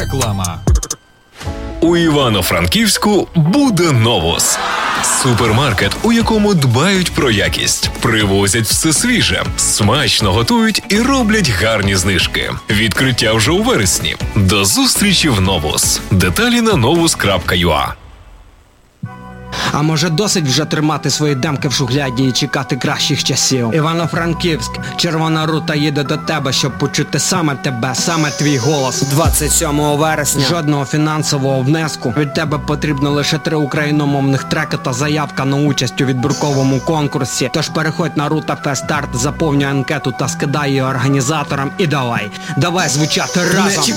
Реклама. У Івано-Франківську буде Новус. Супермаркет, у якому дбають про якість, привозять все свіже, смачно готують і роблять гарні знижки. Відкриття вже у вересні. До зустрічі в Новус. Деталі на novus.ua. А може досить вже тримати свої демки в шухляді і чекати кращих часів? Івано-Франківськ, Червона рута їде до тебе, щоб почути саме тебе, саме твій голос. 27 вересня. Жодного фінансового внеску. Від тебе потрібно лише 3 україномовних треки та заявка на участь у відбірковому конкурсі. Тож переходь на Рута Фест Арт, заповнюй анкету та скидай її організаторам і давай звучати разом.